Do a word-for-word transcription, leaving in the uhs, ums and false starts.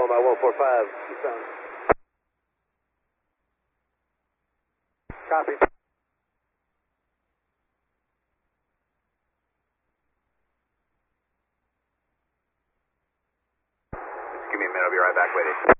on my one four five. Copy. Just give me a minute, I'll be right back with you.